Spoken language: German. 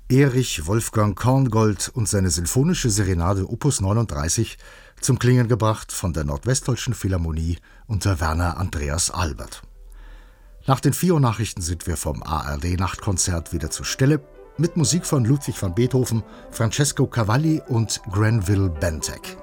Erich Wolfgang Korngold und seine Sinfonische Serenade Opus 39, zum Klingen gebracht von der Nordwestdeutschen Philharmonie unter Werner Andreas Albert. Nach den 4 Uhr Nachrichten sind wir vom ARD-Nachtkonzert wieder zur Stelle mit Musik von Ludwig van Beethoven, Francesco Cavalli und Granville Bentek.